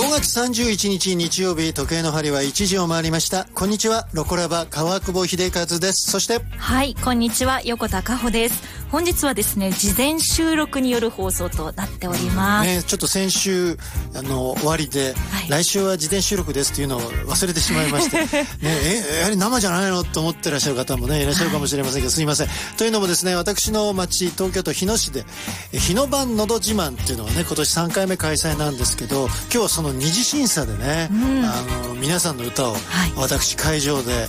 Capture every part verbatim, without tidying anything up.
ごがつさんじゅういちにち日曜日、時計の針はいちじを回りました。こんにちは、ロコラバ川久保秀和です。そしてはい、こんにちは、横田佳穂です。本日はですね、事前収録による放送となっております、 ね、ちょっと先週あの終わりで、はい、来週は事前収録ですっていうのを忘れてしまいまして、ね、えやはり生じゃないのと思ってらっしゃる方もねいらっしゃるかもしれませんけど、はい、すいません。というのもですね、私の町東京都日野市で日野版のど自慢っていうのがね今年さんかいめ開催なんですけど、今日はその二次審査でね、うん、あの皆さんの歌を私会場で、はい、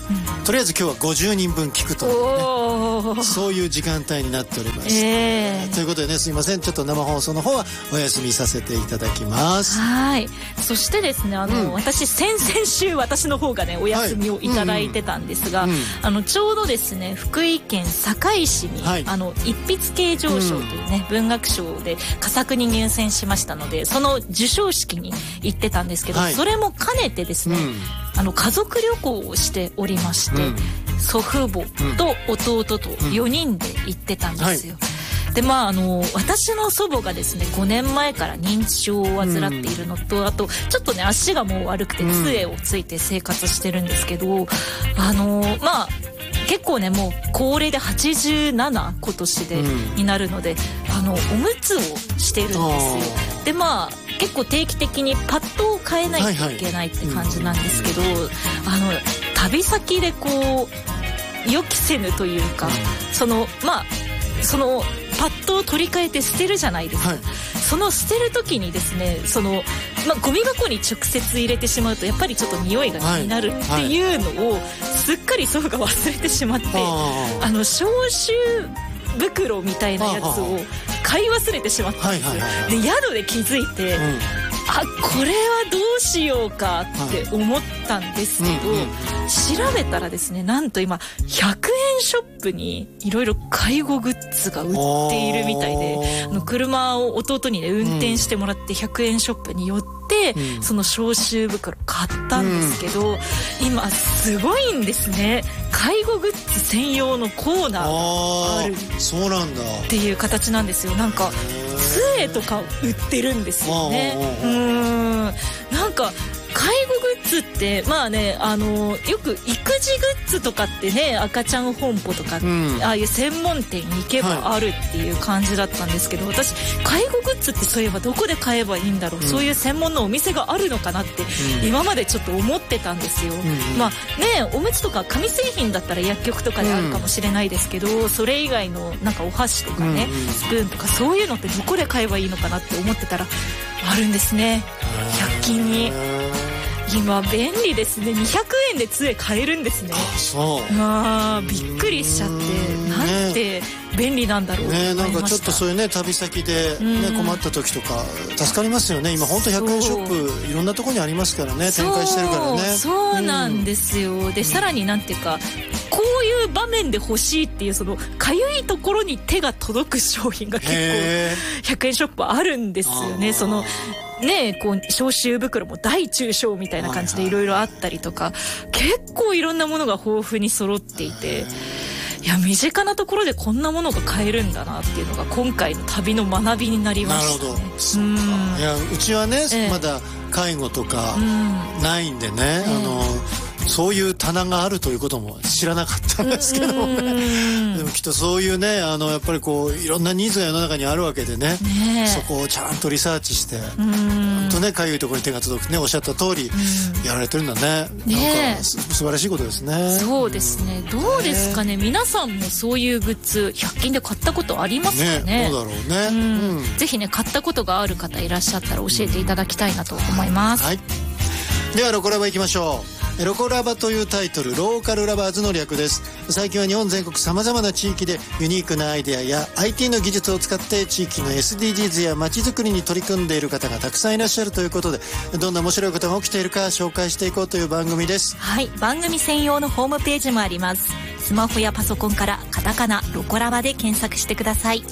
とりあえず今日はごじゅうにんぶん聞くというね、そういう時間帯になっております、えー、ということでね、すいません、ちょっと生放送の方はお休みさせていただきます。 はい。そしてですね、あの、うん、私先々週私の方がねお休みをいただいてたんですが、はい、うんうん、あのちょうどですね福井県坂井市に、はい、あの一筆啓上賞というね、うん、文学賞で佳作に入選しましたので、その授賞式に行ってたんですけど、はい、それも兼ねてですね、うん、あの家族旅行をしておりまして、うん、祖父母と弟とよにんで行ってたんですよ、うん、はい。でまあ、あの私の祖母がですねごねんまえから認知症を患っているのと、うん、あとちょっとね足がもう悪くて杖をついて生活してるんですけど、うん、あのまあ結構ねもう高齢ではちじゅうなな今年で、うん、になるので、あのおむつをしてるんですよ。でまあ結構定期的にパッドを変えないといけないって感じなんですけど、はいはい、あの旅先でこう予期せぬというか、うん、そのまあそのパッドを取り替えて捨てるじゃないですか、はい、その捨てる時にですね、その、まあ、ゴミ箱に直接入れてしまうとやっぱりちょっと匂いが気になるっていうのをすっかり祖父が忘れてしまって、あの消臭袋みたいなやつを買い忘れてしまったんですよ。で宿で気づいて、うん、あこれはどうしようかって思ったんですけど、はい、うんうん、調べたらですね、なんと今ひゃくえんショップにいろいろ介護グッズが売っているみたいで、あの車を弟にね運転してもらってひゃくえんショップに寄って、うん、その消臭袋買ったんですけど、うん、今すごいんですね。介護グッズ専用のコーナーがある。 そうなんだっていう形なんですよ。なんか杖とか売ってるんですよね。うーん、なんか介護グッズってまあね、あのよく育児グッズとかってね、赤ちゃん本舗とか、うん、ああいう専門店に行けばあるっていう感じだったんですけど、はい、私介護グッズってそういえばどこで買えばいいんだろう、うん、そういう専門のお店があるのかなって、うん、今までちょっと思ってたんですよ、うん、まあね、おむつとか紙製品だったら薬局とかであるかもしれないですけど、うん、それ以外のなんかお箸とかね、うん、スプーンとかそういうのってどこで買えばいいのかなって思ってたらあるんですね、ひゃく均に。今便利ですね。にひゃくえんで杖買えるんですね。 あ、そう。 まあびっくりしちゃって、なんて便利なんだろうと思いました。 ね、なんかちょっとそういうね旅先で、ね、困った時とか助かりますよね。今本当ひゃくえんショップいろんなところにありますからね、展開してるからね。 そうなんですよ、うん、でさらになんていうか、こういう場面で欲しいっていうそのかゆいところに手が届く商品が結構ひゃくえんショップあるんですよね。そのね、こう消臭袋も大中小みたいな感じでいろいろあったりとか、結構いろんなものが豊富に揃っていて、いや身近なところでこんなものが買えるんだなっていうのが今回の旅の学びになりましたね。なるほど。そうか。うん、いやうちはね、ええ、まだ介護とかないんでね、うん、あのそういう棚があるということも知らなかったんですけどもね。でもきっとそういうね、あのやっぱりこういろんなニーズが世の中にあるわけで ね, ねそこをちゃんとリサーチして本当ね、かゆいところに手が届くね、おっしゃった通りやられてるんだね。ね、なんか素晴らしいことですね。 そうですね、どうですかね、皆さんもそういうグッズひゃく均で買ったことありますかね。 ね、どうだろうね、うんうん、ぜひね買ったことがある方いらっしゃったら教えていただきたいなと思います、 はい。ではロコラバいきましょう。ロコラバというタイトル、ローカルラバーズの略です。最近は日本全国さまざまな地域でユニークなアイデアや アイティー の技術を使って地域の エスディージーズ や街づくりに取り組んでいる方がたくさんいらっしゃるということで、どんな面白いことが起きているか紹介していこうという番組です。 はい、番組専用のホームページもあります。スマホやパソコンからカタカナロコラバで検索してください。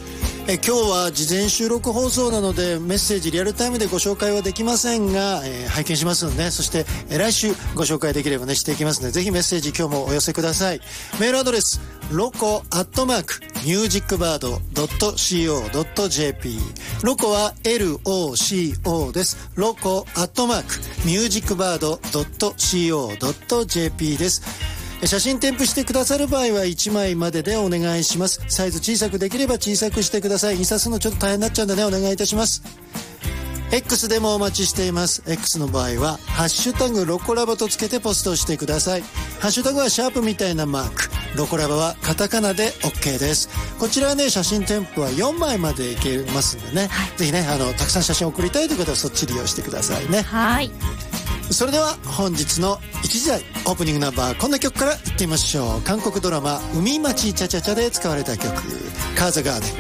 え今日は事前収録放送なのでメッセージリアルタイムでご紹介はできませんが、えー、拝見しますので、ね、そして、えー、来週ご紹介できればねしていきますので、ぜひメッセージ今日もお寄せください。メールアドレスロコアットマークミュージックバードドットシーオードットジェーピー、 ロコは エルオーシーオー です。ロコアットマークミュージックバードドットシーオードットジェーピー です。写真添付してくださる場合はいちまいまででお願いします。サイズ小さくできれば小さくしてください。印刷するのちょっと大変になっちゃうんでね、お願いいたします。 X でもお待ちしています。 X の場合はハッシュタグロコラボとつけてポストしてください。ハッシュタグはシャープみたいなマーク、ロコラボはカタカナで OK です。こちらはね写真添付はよんまいまでいけますんでね、はい、ぜひねあのたくさん写真を送りたいという方はそっち利用してくださいね。 はい。 それでは本日のいちじ台オープニングナンバー、こんな曲からいってみましょう。韓国ドラマ海町チャチャチャで使われた曲、カーザガーデン。